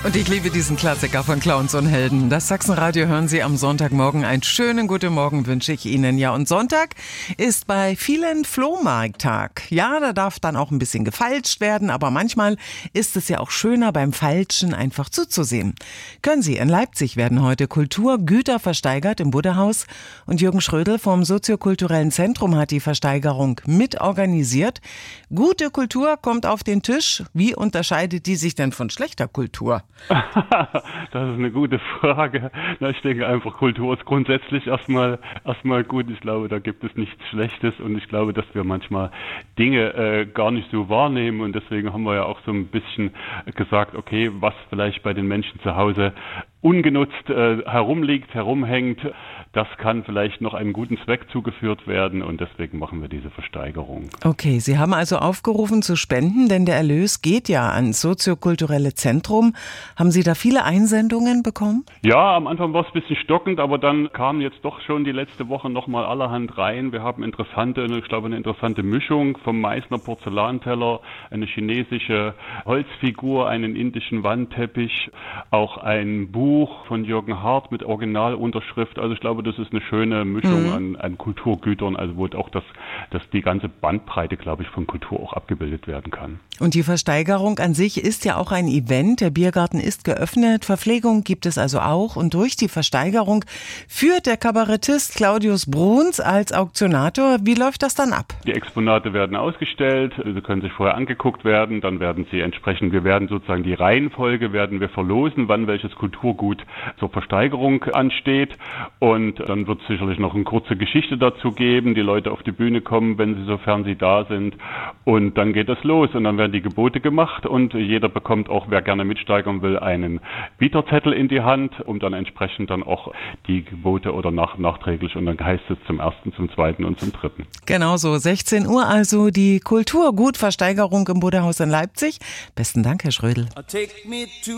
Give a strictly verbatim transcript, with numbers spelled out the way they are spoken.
Und ich liebe diesen Klassiker von Clowns und Helden. Das Sachsenradio hören Sie am Sonntagmorgen. Einen schönen guten Morgen wünsche ich Ihnen. Ja, und Sonntag ist bei vielen Flohmarkttag. Ja, da darf dann auch ein bisschen gefeilscht werden, aber manchmal ist es ja auch schöner, beim Feilschen einfach zuzusehen. Können Sie, in Leipzig werden heute Kulturgüter versteigert im Buddhahaus und Jürgen Schrödel vom Soziokulturellen Zentrum hat die Versteigerung mitorganisiert. Gute Kultur kommt auf den Tisch. Wie unterscheidet die sich denn von schlechter Kultur? Das ist eine gute Frage. Ich denke einfach, Kultur ist grundsätzlich erstmal erstmal gut. Ich glaube, da gibt es nichts Schlechtes und ich glaube, dass wir manchmal Dinge äh, gar nicht so wahrnehmen und deswegen haben wir ja auch so ein bisschen gesagt, okay, was vielleicht bei den Menschen zu Hause ungenutzt äh, herumliegt, herumhängt, das kann vielleicht noch einem guten Zweck zugeführt werden und deswegen machen wir diese Versteigerung. Okay, Sie haben also aufgerufen zu spenden, denn der Erlös geht ja ans Soziokulturelle Zentrum. Haben Sie da viele Einsendungen bekommen? Ja, am Anfang war es ein bisschen stockend, aber dann kamen jetzt doch schon die letzte Woche nochmal allerhand rein. Wir haben interessante, ich glaube eine interessante Mischung vom Meißner Porzellanteller, eine chinesische Holzfigur, einen indischen Wandteppich, auch ein Buch von Jürgen Hart mit Originalunterschrift. Also ich glaube, das ist eine schöne Mischung mhm. an, an Kulturgütern, also wo auch das, dass die ganze Bandbreite, glaube ich, von Kultur auch abgebildet werden kann. Und die Versteigerung an sich ist ja auch ein Event. Der Biergarten ist geöffnet, Verpflegung gibt es also auch. Und durch die Versteigerung führt der Kabarettist Claudius Bruns als Auktionator. Wie läuft das dann ab? Die Exponate werden ausgestellt, sie können sich vorher angeguckt werden, dann werden sie entsprechend, wir werden sozusagen die Reihenfolge, werden wir verlosen, wann welches Kulturgut zur Versteigerung ansteht und dann wird es sicherlich noch eine kurze Geschichte dazu geben, die Leute auf die Bühne kommen, wenn sie, sofern sie da sind und dann geht es los und dann werden die Gebote gemacht und jeder bekommt auch, wer gerne mitsteigern will, einen Bieterzettel in die Hand, um dann entsprechend dann auch die Gebote oder nach, nachträglich und dann heißt es zum ersten, zum zweiten und zum dritten. Genau so, sechzehn Uhr also die Kulturgutversteigerung im Buddhahaus in Leipzig. Besten Dank, Herr Schrödel.